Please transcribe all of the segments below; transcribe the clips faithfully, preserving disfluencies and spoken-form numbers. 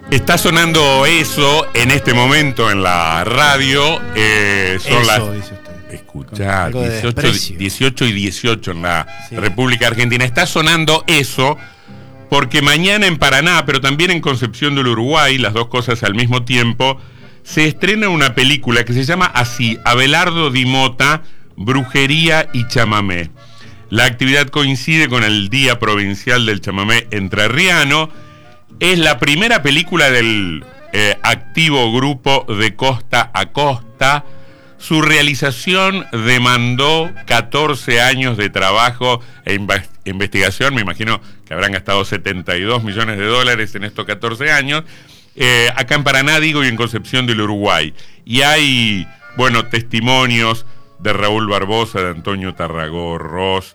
Está sonando eso en este momento en la radio. Eh, son eso, las... dice usted. Escuchá, de dieciocho, dieciocho y dieciocho en la sí. República Argentina. Está sonando eso porque mañana en Paraná, pero también en Concepción del Uruguay, las dos cosas al mismo tiempo, se estrena una película que se llama así, Abelardo Di Mota, Brujería y Chamamé. La actividad coincide con el Día Provincial del Chamamé Entrerriano. Es la primera película del eh, activo grupo de Costa a Costa. Su realización demandó catorce años de trabajo e inv- investigación. Me imagino que habrán gastado setenta y dos millones de dólares en estos catorce años. Eh, acá en Paraná, digo, y en Concepción del Uruguay. Y hay, bueno, testimonios de Raúl Barbosa, de Antonio Tarragó-Ross,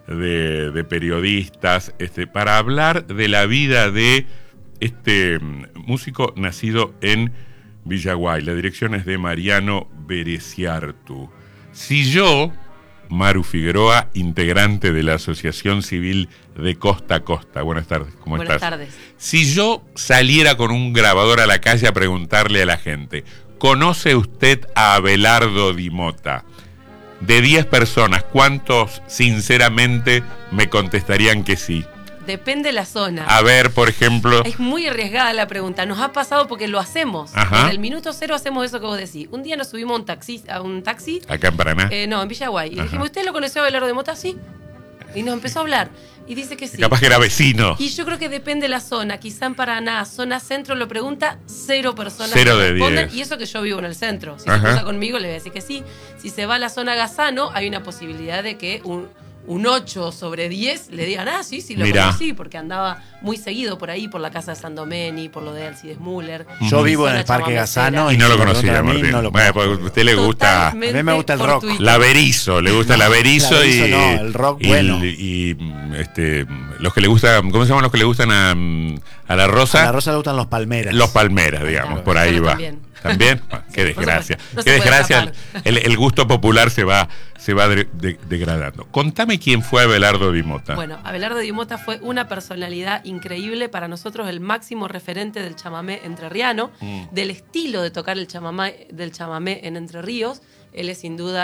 de, de periodistas, este, para hablar de la vida de este músico nacido en Villaguay. La dirección es de Mariano Bereciartu. Si yo, Maru Figueroa, integrante de la Asociación Civil de Costa a Costa. Buenas tardes, ¿cómo Buenas estás? Buenas tardes. Si yo saliera con un grabador a la calle a preguntarle a la gente, ¿conoce usted a Abelardo Di Mota? De diez personas, ¿cuántos sinceramente me contestarían que sí? Depende de la zona. A ver, por ejemplo... Es muy arriesgada la pregunta. Nos ha pasado porque lo hacemos. Ajá. Desde el minuto cero hacemos eso que vos decís. Un día nos subimos a un taxi. A un taxi ¿Acá en Paraná? Eh, no, en Villaguay. Y Ajá. dijimos, ¿usted lo conoció a Abelardo Di Mota? Sí. Y nos empezó a hablar. Y dice que sí. Capaz que era vecino. Y yo creo que depende de la zona. Quizá en Paraná, zona centro, lo pregunta, cero personas Cero de responden. diez. Y eso que yo vivo en el centro. Si Ajá. se cruza conmigo, le voy a decir que sí. Si se va a la zona Gazano, hay una posibilidad de que un, un ocho sobre diez le digan, ah, sí, sí, lo Mirá. conocí, porque andaba muy seguido por ahí, por la casa de Sandomeni, por lo de Alcides Müller. Yo vivo en Zona el Parque chamamecera. Gazano Y no si lo me conocía, preguntan a mí, Martín. no lo Bueno, conozco. porque a usted le gusta... Totalmente A mí me gusta el por rock. Twitter. La Berizo, le gusta No, la Berizo la y... Berizo no, el rock y, bueno. Y, este, los que le gustan, ¿cómo se llaman los que le gustan a, a la Rosa? A la Rosa le gustan los palmeras. Los Palmeras, digamos, Claro, por ahí bueno, va. también. ¿También? Ah, qué Sí, por desgracia. supuesto. No Qué se puede desgracia. escapar. El, el gusto popular se va, se va de- de- degradando. Contame quién fue Abelardo Di Mota. Bueno, Abelardo Di Mota fue una personalidad increíble, para nosotros el máximo referente del chamamé entrerriano, Mm. del estilo de tocar el chamamé, del chamamé en Entre Ríos. Él es sin duda